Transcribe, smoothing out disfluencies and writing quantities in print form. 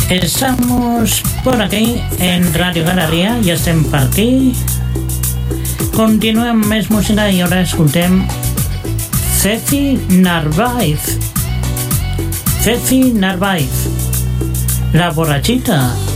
Estamos por aquí en Radio Galeria, ja estem per aquí. Continuem amb més música i ara escoltem Ceci Narváez. Ceci Narváez, La borrachita.